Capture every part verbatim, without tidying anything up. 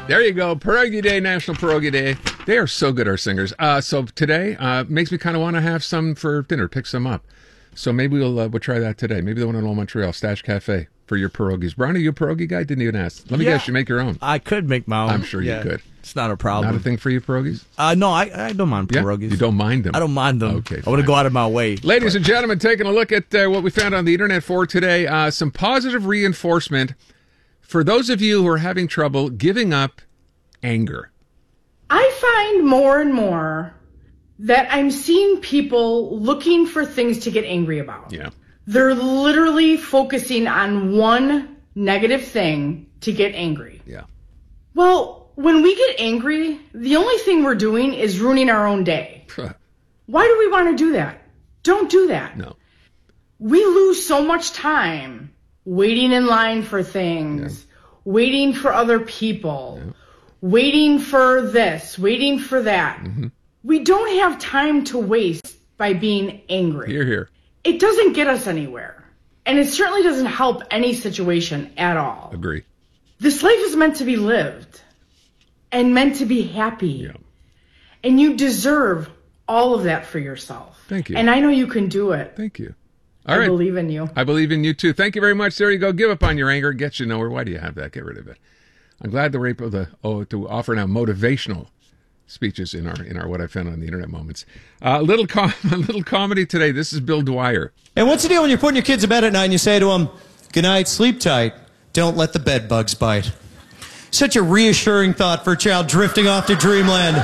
There you go. Pierogi Day, National Pierogi Day. They are so good, our singers. Uh, so today uh, makes me kind of want to have some for dinner, pick some up. So maybe we'll uh, we'll try that today. Maybe the one in Old Montreal, Stash Cafe, for your pierogies. Brian, are you a pierogi guy? Didn't even ask. Let me yeah, guess, you make your own. I could make my own. I'm sure yeah, you could. It's not a problem. Not a thing for you, pierogies? Uh, no, I, I don't mind pierogies. Yeah? You don't mind them? I don't mind them. Okay, I want to go out of my way. Ladies but. and gentlemen, taking a look at uh, what we found on the internet for today. Uh, some positive reinforcement for those of you who are having trouble giving up anger. I find more and more that I'm seeing people looking for things to get angry about. Yeah. They're literally focusing on one negative thing to get angry. Yeah. Well, when we get angry, the only thing we're doing is ruining our own day. Why do we want to do that? Don't do that. No. We lose so much time waiting in line for things, yeah. waiting for other people, yeah. waiting for this, waiting for that. Mm-hmm. We don't have time to waste by being angry. Hear, hear. It doesn't get us anywhere. And it certainly doesn't help any situation at all. Agree. This life is meant to be lived and meant to be happy. Yeah. And you deserve all of that for yourself. Thank you. And I know you can do it. Thank you. All I right. believe in you. I believe in you too. Thank you very much. There you go. Give up on your anger. It gets you nowhere. Why do you have that? Get rid of it. I'm glad that we're able to, oh, to offer now motivational speeches in our in our what I found on the internet moments. A uh, little com- a little comedy today. This is Bill Dwyer. And what's the deal when you're putting your kids to bed at night and you say to them, "Good night, sleep tight. Don't let the bed bugs bite." Such a reassuring thought for a child drifting off to dreamland.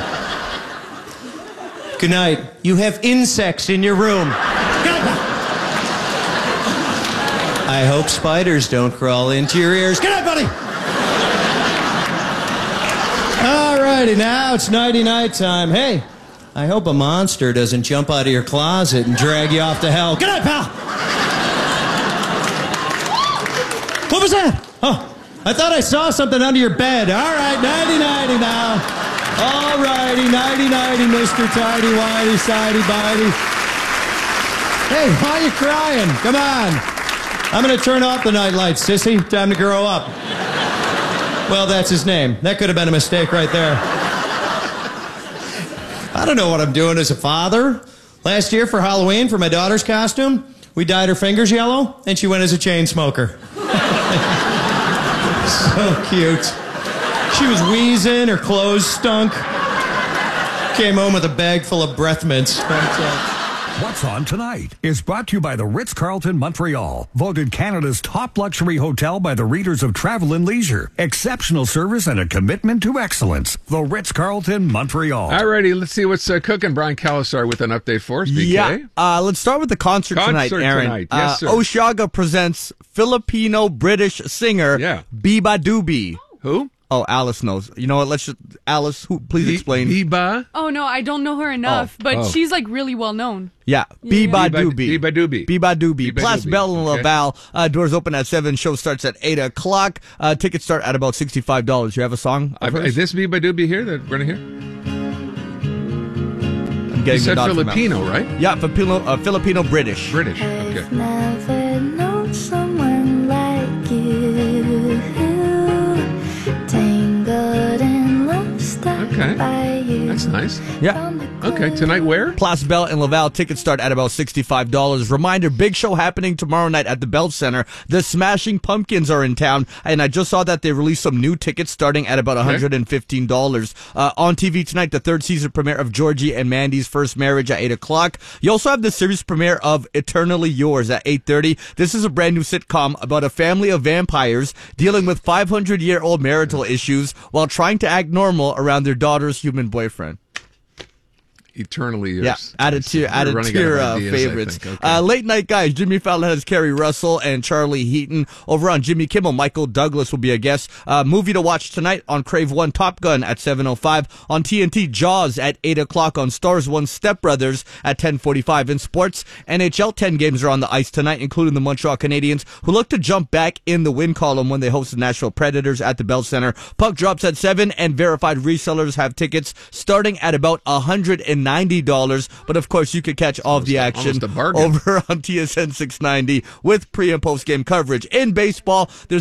Good night. You have insects in your room. I hope spiders don't crawl into your ears. Good night, buddy. Alrighty, now it's nighty-night time. Hey, I hope a monster doesn't jump out of your closet and drag you off to hell. Good night, pal. What was that? Oh, I thought I saw something under your bed. All right, nighty-nighty now. All righty, nighty-nighty, Mister Tidy-Whitey, Sidey-Bitey. Hey, why are you crying? Come on. I'm going to turn off the night lights, sissy. Time to grow up. Well, that's his name. That could have been a mistake right there. I don't know what I'm doing as a father. Last year for Halloween, for my daughter's costume, we dyed her fingers yellow, and she went as a chain smoker. So cute. She was wheezing, her clothes stunk. Came home with a bag full of breath mints. What's On Tonight is brought to you by the Ritz-Carlton Montreal, voted Canada's top luxury hotel by the readers of Travel and Leisure. Exceptional service and a commitment to excellence. The Ritz-Carlton Montreal. All righty, let's see what's uh, cooking. Brian Calasar with an update for us. B K? Yeah, uh, let's start with the concert, concert tonight, Aaron. Tonight. Yes, sir. Uh, Oshaga presents Filipino-British singer yeah. Biba Doobie. Who? Oh, Alice knows. You know what? Let's just Alice. Who? Please B- explain. Biba. Oh no, I don't know her enough, oh. but Oh. she's like really well known. Yeah, Yeah. Biba Doobie. Biba Doobie. Biba Doobie. Biba Place Doobie. Bell and Okay. Laval. Uh, doors open at seven. Show starts at eight o'clock. Uh, tickets start at about sixty-five dollars. You have a song? I've, is this Biba Doobie here that we're going to hear? I'm You getting said the nod from Filipino, Alice. right? Yeah, Filipino, uh, Filipino British. British. Okay. I've never known someone like you. Tangled in love, stuck Okay. by you. That's nice. Yeah. Okay, tonight where? Place Bell and Laval. Tickets start at about sixty-five dollars. Reminder, big show happening tomorrow night at the Bell Center. The Smashing Pumpkins are in town, and I just saw that they released some new tickets starting at about one hundred fifteen dollars. Uh, on T V tonight, the third season premiere of Georgie and Mandy's First Marriage at eight o'clock. You also have the series premiere of Eternally Yours at eight thirty. This is a brand new sitcom about a family of vampires dealing with five hundred year old marital issues while trying to act normal around their daughter's human boyfriend. Eternally yours. Yeah, added to We're added running to out your of uh, ideas, I favorites. think. Okay. Uh, late night guys, Jimmy Fallon has Kerry Russell and Charlie Heaton. Over on Jimmy Kimmel, Michael Douglas will be a guest. Uh, movie to watch tonight on Crave One, Top Gun at seven oh five. On T N T, Jaws at eight o'clock. On Stars One, Step Brothers at ten forty-five. In sports, N H L ten games are on the ice tonight, including the Montreal Canadiens, who look to jump back in the win column when they host the Nashville Predators at the Bell Center. Puck drops at seven, and verified resellers have tickets starting at about one hundred ninety dollars. But of course, you could catch all of the action over on T S N six ninety with pre and post game coverage. In baseball, there's